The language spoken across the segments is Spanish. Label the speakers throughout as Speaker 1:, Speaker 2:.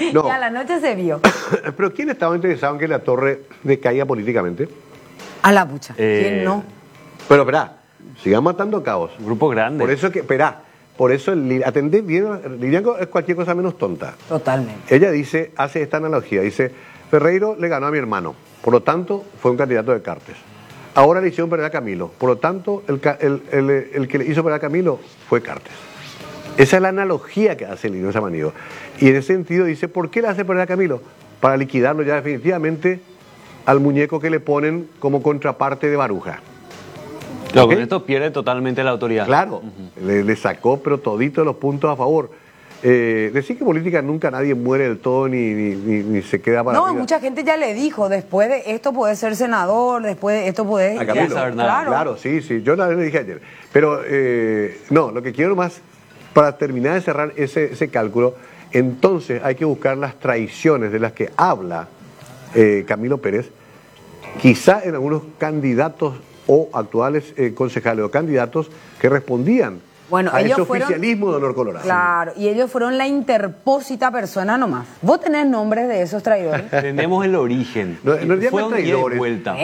Speaker 1: No.
Speaker 2: Y a la noche se vio.
Speaker 1: Pero ¿quién estaba interesado en que la torre decaiga políticamente?
Speaker 2: A la pucha. ¿Quién no?
Speaker 1: Pero esperá, sigan matando cabos.
Speaker 3: Grupo grande.
Speaker 1: Por eso que, esperá, por eso atendé bien, Lilian es cualquier cosa menos tonta.
Speaker 2: Totalmente.
Speaker 1: Ella dice, hace esta analogía, dice, Ferreiro le ganó a mi hermano, por lo tanto fue un candidato de Cartes. Ahora le hicieron perder a Camilo, por lo tanto el que le hizo perder a Camilo fue Cartes. Esa es la analogía que hace Lilian Samaniego. Y en ese sentido dice, ¿por qué le hace perder a Camilo? Para liquidarlo ya definitivamente al muñeco que le ponen como contraparte de Baruja.
Speaker 3: Claro,
Speaker 1: ¿Okay?
Speaker 3: con esto pierde totalmente la autoridad.
Speaker 1: Claro, le sacó pero todito los puntos a favor. Decir que política nunca nadie muere del todo ni se queda para
Speaker 2: No,
Speaker 1: arriba.
Speaker 2: mucha gente ya le dijo, después de esto puede ser senador, después de esto puede...
Speaker 1: A Camilo. Claro, sí, yo la dije ayer. Pero no, lo que quiero más, para terminar de cerrar ese cálculo, entonces hay que buscar las traiciones de las que habla Camilo Pérez, quizá en algunos candidatos o actuales concejales o candidatos que respondían a ese oficialismo de Honor Colorado.
Speaker 2: Claro, y ellos fueron la interpósita persona nomás. ¿Vos tenés nombres de esos traidores?
Speaker 3: Tenemos el origen.
Speaker 1: No
Speaker 3: fue un día de vuelta.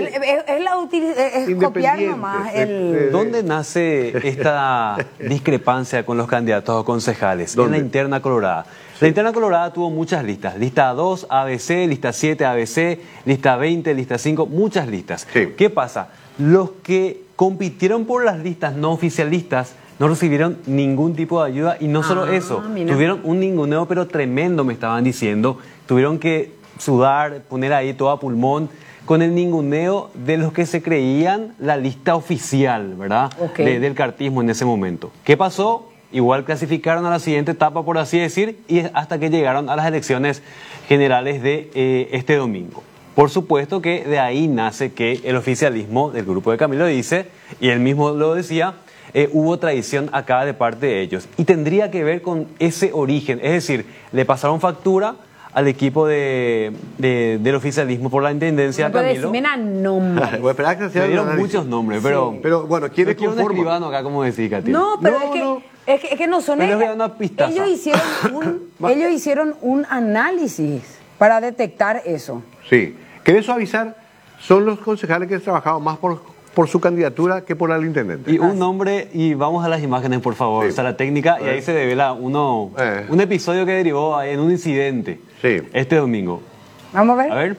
Speaker 2: Es copiar nomás.
Speaker 3: ¿Dónde nace esta discrepancia con los candidatos o concejales?
Speaker 1: ¿Dónde?
Speaker 3: En la interna colorada. La interna colorada tuvo muchas listas. Lista 2, ABC, lista 7, ABC, lista 20, lista 5, muchas listas.
Speaker 1: Sí.
Speaker 3: ¿Qué pasa? Los que compitieron por las listas no oficialistas no recibieron ningún tipo de ayuda y no solo eso,
Speaker 2: mira.
Speaker 3: tuvieron un ninguneo pero tremendo, me estaban diciendo. Tuvieron que sudar, poner ahí todo a pulmón con el ninguneo de los que se creían la lista oficial, ¿verdad?
Speaker 2: Okay.
Speaker 3: Del cartismo en ese momento. ¿Qué pasó? Igual clasificaron a la siguiente etapa, por así decir, y hasta que llegaron a las elecciones generales de este domingo. Por supuesto que de ahí nace que el oficialismo del grupo de Camilo dice, y él mismo lo decía, hubo traición acá de parte de ellos. Y tendría que ver con ese origen, es decir, le pasaron factura al equipo del oficialismo por la intendencia de Camilo.
Speaker 1: Me
Speaker 3: dieron muchos nombres, pero
Speaker 1: bueno, ¿quiénes
Speaker 3: quiero un
Speaker 1: conforman?
Speaker 3: escribano acá, como decís, Katy.
Speaker 2: No, pero es que no son...
Speaker 3: Pero les voy a dar una pistaza.
Speaker 2: Ellos hicieron un análisis para detectar eso.
Speaker 1: Sí. ¿Querés suavizar? Son los concejales que han trabajado más por su candidatura que por la del intendente.
Speaker 3: Y un nombre, y vamos a las imágenes, por favor,
Speaker 1: Sí.
Speaker 3: o sea, la técnica, y ahí se devela un episodio que derivó en un incidente este domingo.
Speaker 2: Vamos a ver.
Speaker 3: A ver.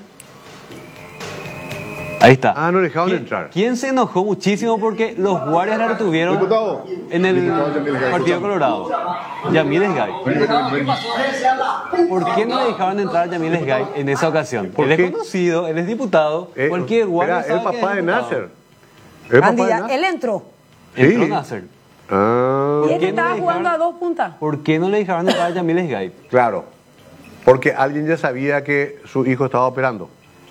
Speaker 3: Ahí está.
Speaker 1: Ah, no dejaron entrar.
Speaker 3: ¿Quién se enojó muchísimo porque los guardias la retuvieron en el Partido Colorado? Yamil Esgay. ¿Por qué no le dejaron entrar a Yamil Esgay en esa ocasión? Él es conocido, él es diputado, cualquier guardia
Speaker 1: Era
Speaker 3: sabe
Speaker 1: el
Speaker 3: que
Speaker 1: papá
Speaker 3: es
Speaker 1: de
Speaker 3: diputado.
Speaker 1: Nasser.
Speaker 2: Él entró.
Speaker 3: Entró
Speaker 1: Sí.
Speaker 3: Nasser.
Speaker 1: Ah,
Speaker 2: Y él
Speaker 3: qué no
Speaker 2: estaba
Speaker 3: le
Speaker 2: jugando a
Speaker 3: dejaron?
Speaker 2: 2 puntas.
Speaker 3: ¿Por qué no le dejaron entrar a Yamil Esgay?
Speaker 1: claro. Porque alguien ya sabía que su hijo estaba operando.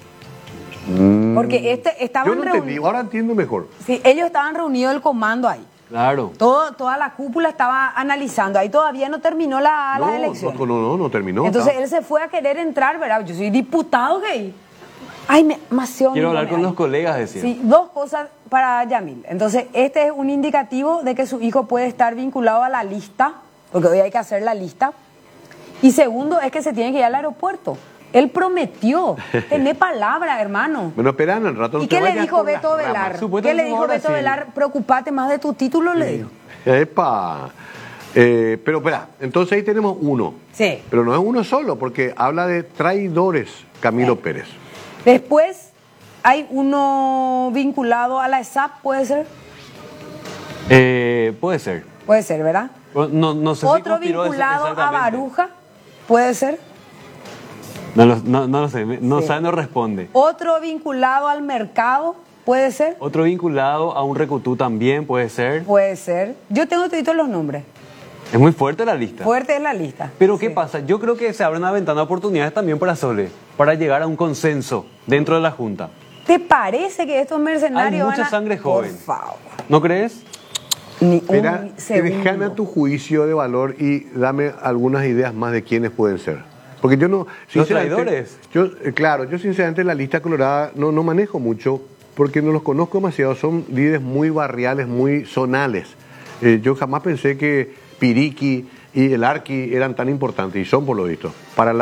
Speaker 2: Porque
Speaker 1: Yo
Speaker 2: estaban
Speaker 1: no entendí,
Speaker 2: reunidos.
Speaker 1: ahora entiendo mejor.
Speaker 2: Sí, ellos estaban reunidos el comando ahí.
Speaker 3: Claro.
Speaker 2: Toda la cúpula estaba analizando. Ahí todavía no terminó las elecciones.
Speaker 1: No terminó.
Speaker 2: Entonces él se fue a querer entrar, ¿verdad? Yo soy diputado gay. Ay,
Speaker 3: Quiero hablar con los colegas, decía.
Speaker 2: Sí, 2 cosas para Yamil. Entonces, este es un indicativo de que su hijo puede estar vinculado a la lista, porque hoy hay que hacer la lista. Y segundo, es que se tiene que ir al aeropuerto. Él prometió, tener palabra, hermano.
Speaker 1: Bueno, esperan al rato.
Speaker 2: ¿Y qué le dijo Beto Velar? ¿Qué le dijo Beto Velar? Preocupate más de tu título, le dijo.
Speaker 1: Epa. Pero espera, entonces ahí tenemos uno.
Speaker 2: Sí.
Speaker 1: Pero no es uno solo, porque habla de traidores Camilo Pérez.
Speaker 2: Después hay uno vinculado a la ESAP, ¿puede ser?
Speaker 3: Puede ser.
Speaker 2: Puede ser, ¿verdad?
Speaker 3: No sé si
Speaker 2: Otro
Speaker 3: conspiró
Speaker 2: vinculado a
Speaker 3: exactamente.
Speaker 2: Baruja, ¿puede ser?
Speaker 3: No lo sé, no
Speaker 2: Sí.
Speaker 3: sabe, no responde.
Speaker 2: Otro vinculado al mercado, ¿puede ser?
Speaker 3: Otro vinculado a un recutú también puede ser.
Speaker 2: Puede ser. Yo tengo todos los nombres.
Speaker 3: Es muy fuerte la lista.
Speaker 2: Fuerte es la lista.
Speaker 3: Pero ¿qué
Speaker 2: Sí.
Speaker 3: pasa? Yo creo que se abre una ventana de oportunidades también para Sole, para llegar a un consenso dentro de la Junta.
Speaker 2: ¿Te parece que estos mercenarios
Speaker 3: Hay mucha sangre joven.
Speaker 2: Por favor.
Speaker 3: ¿No crees?
Speaker 2: Ni
Speaker 1: Mira,
Speaker 2: un segundo.
Speaker 1: déjame a tu juicio de valor y dame algunas ideas más de quiénes pueden ser. Porque yo no...
Speaker 3: ¿Los
Speaker 1: sinceramente,
Speaker 3: traidores?
Speaker 1: Claro, yo sinceramente la lista colorada no manejo mucho porque no los conozco demasiado. Son líderes muy barriales, muy zonales. Yo jamás pensé que Piriqui y el Arqui eran tan importantes y son por lo visto. Para la